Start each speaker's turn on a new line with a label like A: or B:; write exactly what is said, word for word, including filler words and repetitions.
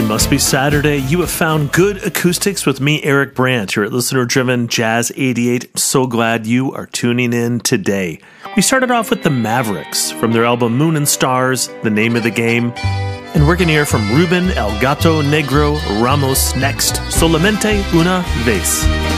A: Must be Saturday. You have found good acoustics with me, Eric Brandt, here at Listener Driven Jazz eighty-eight. I'm so glad you are tuning in today. We started off with the Mavericks from their album Moon and Stars, The Name of the Game. And we're going to hear from Ruben El Gato Negro Ramos next. Solamente una vez.